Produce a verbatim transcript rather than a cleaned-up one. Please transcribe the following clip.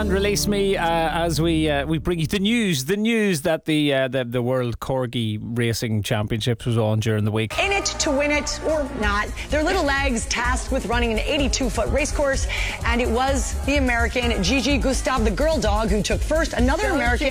and Release Me uh, as we uh, we bring you the news, the news that the uh, the, the World Corgi Racing Championships was on during the week. In it to win it or not, their little legs tasked with running an eighty-two foot race course, and it was the American Gigi Gustave, the girl dog, who took first. Another American